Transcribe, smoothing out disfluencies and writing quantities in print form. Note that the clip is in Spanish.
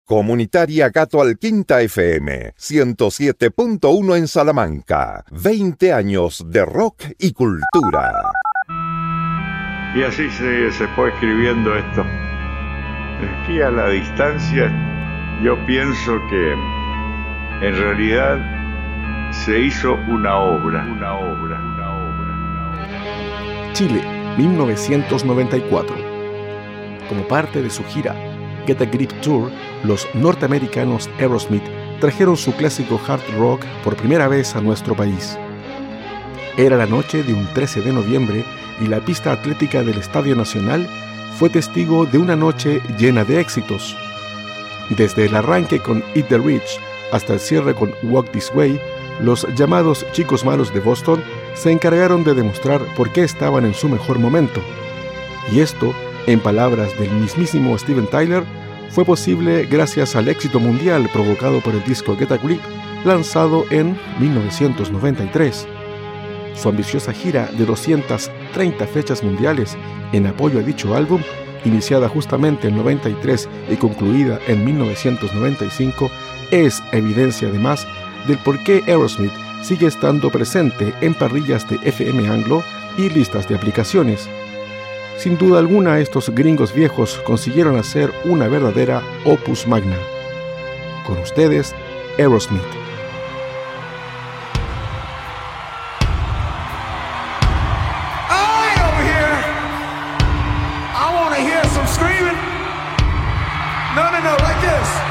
Comunitaria Gato Alquinta FM, 107.1 en Salamanca. 20 años de rock y cultura. Y así se fue escribiendo esto. Aquí a la distancia, yo pienso que en realidad se hizo una obra. Chile, 1994. Como parte de su gira Get a Grip Tour, los norteamericanos Aerosmith trajeron su clásico hard rock por primera vez a nuestro país. Era la noche de un 13 de noviembre y la pista atlética del Estadio Nacional fue testigo de una noche llena de éxitos. Desde el arranque con Eat the Rich hasta el cierre con Walk This Way, los llamados Chicos Malos de Boston se encargaron de demostrar por qué estaban en su mejor momento. Y esto, en palabras del mismísimo Steven Tyler, fue posible gracias al éxito mundial provocado por el disco Get a Grip, lanzado en 1993. Su ambiciosa gira de 230 fechas mundiales en apoyo a dicho álbum, iniciada justamente en 93 y concluida en 1995, es evidencia además del por qué Aerosmith sigue estando presente en parrillas de FM Anglo y listas de aplicaciones. Sin duda alguna, estos gringos viejos consiguieron hacer una verdadera opus magna. Con ustedes, Aerosmith. No, like this.